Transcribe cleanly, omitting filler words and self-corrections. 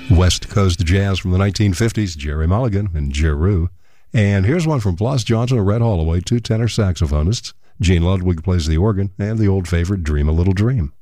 West Coast jazz from the 1950s, Jerry Mulligan and Jeru. And here's one from Blas Johnson and Red Holloway, two tenor saxophonists. Gene Ludwig plays the organ, and the old favorite, Dream a Little Dream.